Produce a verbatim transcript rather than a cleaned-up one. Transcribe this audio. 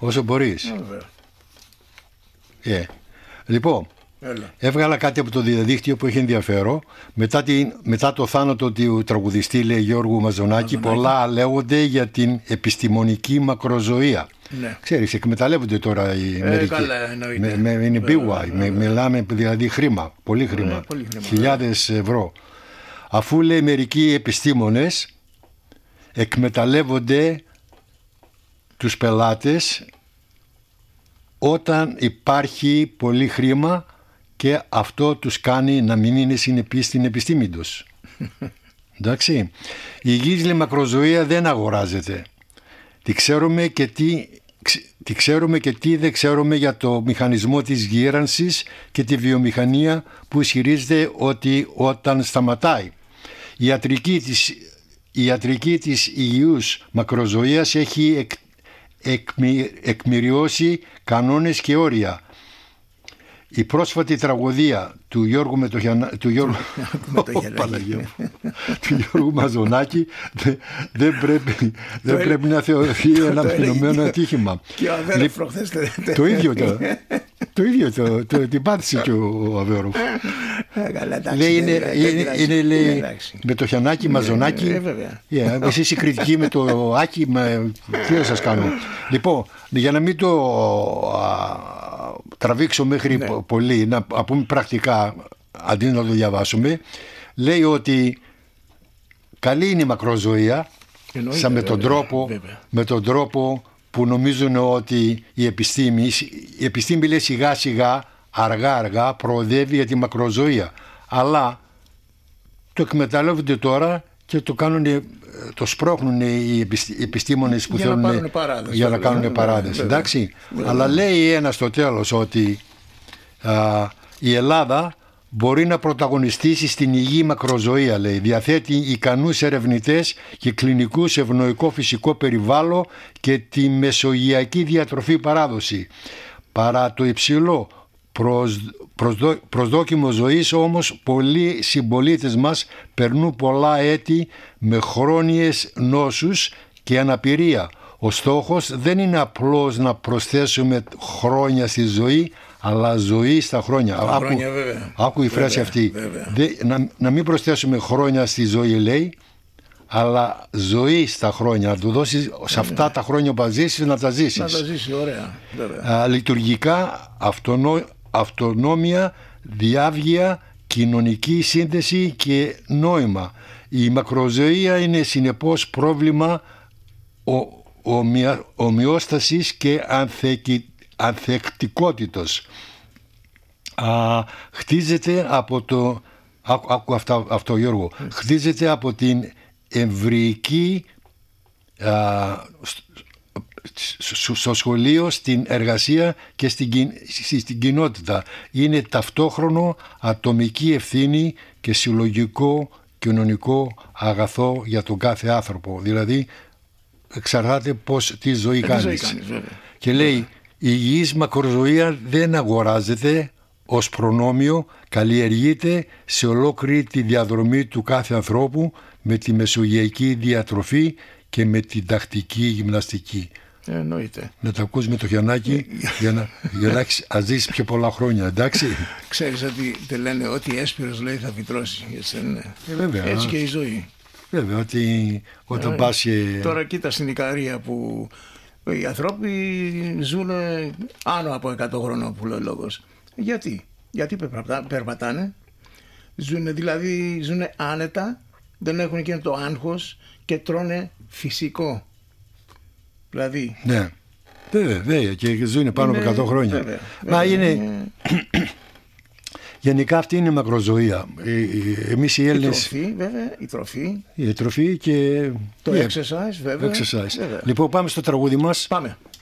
όσο μπορείς. Yeah. Λοιπόν, Έλα. έβγαλα κάτι από το διαδίκτυο που έχει ενδιαφέρον. Μετά, την, μετά το θάνατο του τραγουδιστή, λέει, Γιώργου Μαζονάκη, Μαζονάκη, πολλά λέγονται για την επιστημονική μακροζωία. Ναι. Ξέρεις, εκμεταλλεύονται τώρα οι ε, μερικοί. Καλά, με, με, είναι μπι γουάι, με, μιλάμε δηλαδή χρήμα, πολύ χρήμα, ε, πολύ χρήμα χιλιάδες ε. ευρώ. Αφού, λέει, μερικοί επιστήμονες εκμεταλλεύονται τους πελάτες όταν υπάρχει πολύ χρήμα και αυτό τους κάνει να μην είναι συνεπείς στην επιστήμη τους. Εντάξει. Η υγιής, λέει, μακροζωία δεν αγοράζεται. Τι ξέρουμε και τι, τι ξέρουμε και τι δεν ξέρουμε για το μηχανισμό της γύρανσης και τη βιομηχανία που ισχυρίζεται ότι όταν σταματάει. Η ιατρική της, η ιατρική της υγιούς μακροζωίας έχει εκ, εκμη, εκμυριώσει κανόνες και όρια. Η πρόσφατη τραγωδία του Γιώργου, Μετοχιανα... του Γιώργου... του Γιώργου Μαζονάκη δεν πρέπει, δεν πρέπει να θεωρηθεί ένα φαινομένο ατύχημα. Και ο Αβέροφ προχθές το ίδιο το, το ίδιο το, το, την πάτησε και ο Αβέροφ. Λέει, είναι, είναι, είναι, λέει, Μετοχιανάκη, Μαζονάκη. Yeah, εσείς οι κριτικοί με το Άκη, με... τι θα σας κάνω. Λοιπόν, για να μην το τραβήξω μέχρι ναι. πολύ, να πούμε πρακτικά αντί να το διαβάσουμε, λέει ότι καλή είναι η μακροζωία, σαν με, τον τρόπο, με τον τρόπο που νομίζουν ότι η επιστήμη, η επιστήμη, λέει, σιγά σιγά, αργά αργά προοδεύει για τη μακροζωία, αλλά το εκμεταλλεύονται τώρα και το κάνουν, το σπρώχνουν οι επιστήμονες που για θέλουν να παράδεση, για να κάνουν παράδεση, εντάξει. Βέβαια. Αλλά λέει ένα στο τέλος ότι α, η Ελλάδα μπορεί να πρωταγωνιστήσει στην υγιή μακροζωία, λέει. Διαθέτει ικανούς ερευνητές και κλινικούς ευνοϊκό φυσικό περιβάλλον και τη μεσογειακή διατροφή παράδοση. Παρά το υψηλό προσ, προσδο, προσδόκιμο ζωής, όμως, πολλοί συμπολίτες μας περνούν πολλά έτη με χρόνιες νόσους και αναπηρία. Ο στόχος δεν είναι απλώς να προσθέσουμε χρόνια στη ζωή, αλλά ζωή στα χρόνια. Τα άκου, χρόνια, βέβαια. Άκου η φράση αυτή. Δε, να, να μην προσθέσουμε χρόνια στη ζωή, λέει, αλλά ζωή στα χρόνια. Να του δώσεις σε αυτά τα χρόνια που θα ζήσεις, να τα ζήσεις. Να τα ζήσεις, ωραία. Α, λειτουργικά, αυτονό, αυτονόμια, διάβγεια, κοινωνική σύνδεση και νόημα. Η μακροζωία είναι συνεπώς πρόβλημα ο, ομοια, ομοιόστασης και ανθεκι, ανθεκτικότητος. Α, χτίζεται από το άκου, άκου αυτά, αυτό Γιώργο mm. χτίζεται από την εμβρυϊκή α, στο σχολείο, στην εργασία και στην, στην κοινότητα. Είναι ταυτόχρονο ατομική ευθύνη και συλλογικό κοινωνικό αγαθό για τον κάθε άνθρωπο. Δηλαδή εξαρτάται πώς, τι ζωή κάνεις. Ζωή κάνεις και λέει, η υγιής μακροζωία δεν αγοράζεται ως προνόμιο, καλλιεργείται σε ολόκληρη τη διαδρομή του κάθε ανθρώπου με τη μεσογειακή διατροφή και με την τακτική γυμναστική. Εννοείται. Να τα ακούς με το Γιαννάκη για να, για να ζήσεις πιο πολλά χρόνια, εντάξει. Ξέρεις ότι te λένε ότι έσπυρος, λέει, θα φυτρώσει. Έτσι, ε, βέβαια, έτσι και η ζωή. Βέβαια, ότι όταν ε, πας και... Τώρα κοίτα στην Ικαρία που οι άνθρωποι ζουν άνω από εκατό χρονών, που λέει ο λόγος. Γιατί, γιατί περπατάνε, ζουν, δηλαδή ζουν άνετα, δεν έχουν και το άγχος και τρώνε φυσικό. Δηλαδή. Ναι, βέβαια, βέβαια, και ζουν πάνω από εκατό χρόνια. Βέβαια, Μα βέβαια, είναι... είναι... Γενικά αυτή είναι η μακροζωία. Εμείς οι Έλληνες... Η τροφή, βέβαια, η τροφή. Η τροφή και... Το yeah. exercise, βέβαια. exercise. βέβαια. Λοιπόν, πάμε στο τραγούδι μας. Πάμε.